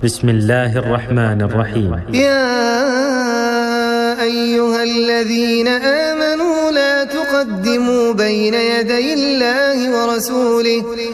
بسم الله الرحمن الرحيم. يا أيها الذين آمنوا لا تقدموا بين يدي الله ورسوله